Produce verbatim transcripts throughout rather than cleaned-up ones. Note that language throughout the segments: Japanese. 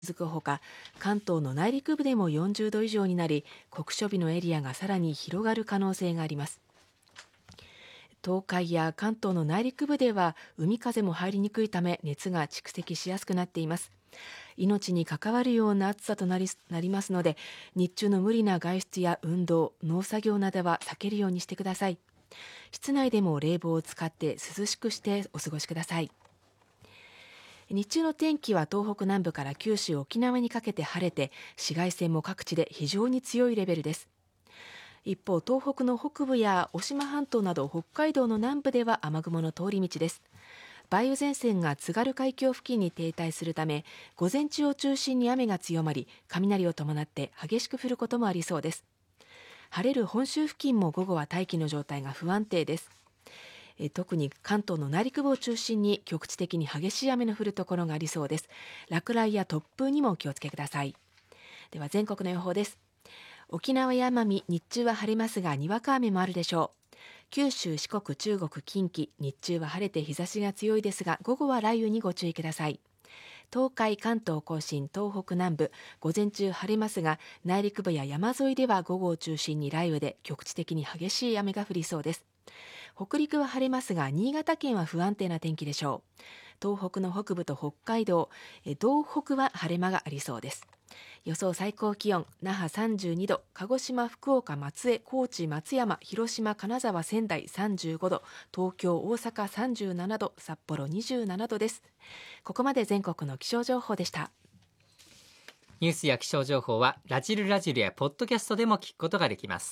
続くほか、関東の内陸部でもよんじゅうど以上になり、酷暑日のエリアがさらに広がる可能性があります。東海や関東の内陸部では海風も入りにくいため熱が蓄積しやすくなっています。命に関わるような暑さとなり、なりますので、日中の無理な外出や運動、農作業などは避けるようにしてください。室内でも冷房を使って涼しくしてお過ごしください。日中の天気は東北南部から九州、沖縄にかけて晴れて、紫外線も各地で非常に強いレベルです。一方、東北の北部や渡島半島など北海道の南部では雨雲の通り道です。梅雨前線が津軽海峡付近に停滞するため、午前中を中心に雨が強まり、雷を伴って激しく降ることもありそうです。晴れる本州付近も午後は大気の状態が不安定です。え特に関東の内陸部を中心に局地的に激しい雨の降るところがありそうです。落雷や突風にもお気をつけください。では全国の予報です。沖縄や奄美、日中は晴れますがにわか雨もあるでしょう。九州、四国、中国、近畿、日中は晴れて日差しが強いですが、午後は雷雨にご注意ください。東海、関東甲信、東北南部、午前中晴れますが、内陸部や山沿いでは午後を中心に雷雨で局地的に激しい雨が降りそうです。北陸は晴れますが、新潟県は不安定な天気でしょう。東北の北部と北海道、道北は晴れ間がありそうです。予想最高気温、那覇さんじゅうにど、鹿児島、福岡、松江、高知、松山、広島、金沢、仙台さんじゅうごど、東京、大阪さんじゅうななど、札幌にじゅうななどです。ここまで全国の気象情報でした。 ニュースや気象情報はラジルラジルやポッドキャストでも聞くことができます。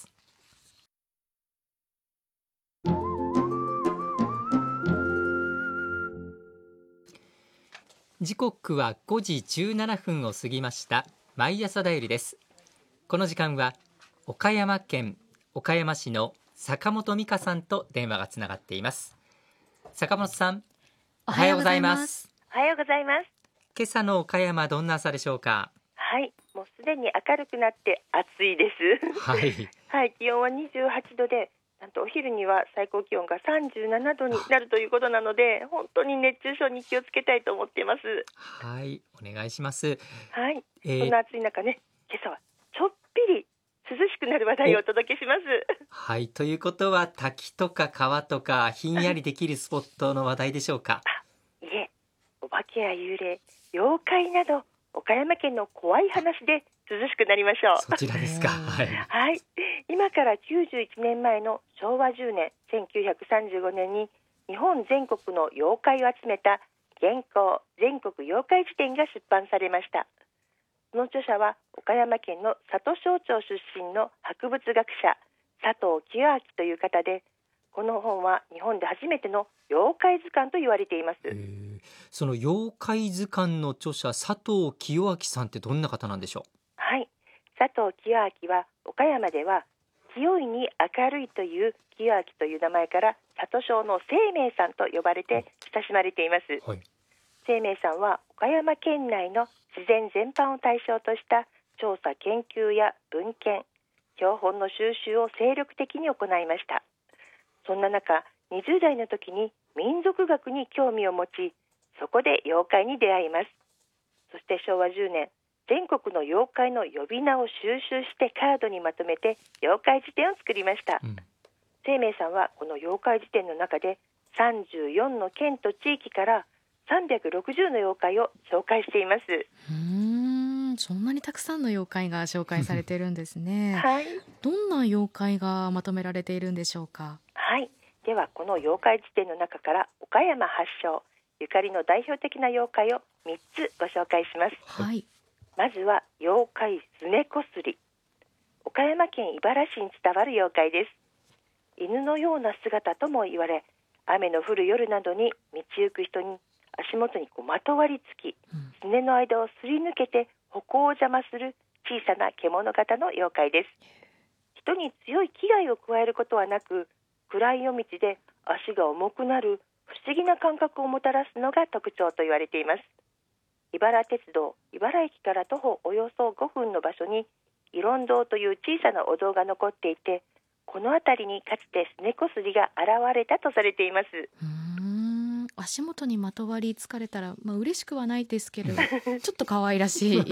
時刻はごじじゅうななふんを過ぎました。毎朝だよりです。この時間は岡山県岡山市の坂本美香さんと電話がつながっています。坂本さん、おはようございます。 おはようございます。 今朝の岡山どんな朝でしょうか？ はい、もうすでに明るくなって暑いです。 はい、 はい、気温はにじゅうはちどで、なんとお昼には最高気温がさんじゅうななどになるということなので、本当に熱中症に気をつけたいと思っています。 はい、お願いします。 はい、 えー、 そんな暑い中ね、今朝はちょっぴり涼しくなる話題をお届けします。 はい、ということは滝とか川とかひんやりできるスポットの話題でしょうか？ いえ、お化けや幽霊、妖怪など岡山県の怖い話で涼しくなりましょう。 そちらですか。はい、 はい、今からきゅうじゅういちねんまえのしょうわじゅうねんせんきゅうひゃくさんじゅうごねんに日本全国の妖怪を集めた原稿全国妖怪辞典が出版されました。その著者は岡山県の里庄町出身の博物学者佐藤清明という方で、この本は日本で初めての妖怪図鑑と言われています。 えー、その妖怪図鑑の著者佐藤清明さんってどんな方なんでしょう？ はい、佐藤清明は岡山では清いに明るいという清明という名前から里庄の清明さんと呼ばれて親しまれています。 はい、 清明さんは岡山県内の自然全般を対象とした調査研究や文献標本の収集を精力的に行いました。そんな中、にじゅうだいの時に民族学に興味を持ち、そこで妖怪に出会います。そしてしょうわじゅうねん、全国の妖怪の呼び名を収集してカードにまとめて妖怪辞典を作りました。うん、清明さんはこの妖怪辞典の中でさんじゅうよんの県と地域からさんびゃくろくじゅうの妖怪を紹介しています。 うーん、そんなにたくさんの妖怪が紹介されているんですね。 はい、 どんな妖怪がまとめられているんでしょうか？ はい、ではこの妖怪辞典の中から岡山発祥ゆかりの代表的な妖怪をみっつご紹介します。 はい、 まずは妖怪すねこすり。岡山県井原市に伝わる妖怪です。犬のような姿とも言われ、雨の降る夜などに道行く人に足元にこうまとわりつき、すねの間をすり抜けて歩行を邪魔する小さな獣型の妖怪です。人に強い危害を加えることはなく、暗い夜道で足が重くなる不思議な感覚をもたらすのが特徴と言われています。茨鉄道茨駅から徒歩およそごふんの場所にイロン堂という小さなお堂が残っていて、この辺りにかつてすねこすりが現れたとされています。 うーん、 足元にまとわりつかれたら、まあ嬉しくはないですけれどちょっと可愛らしい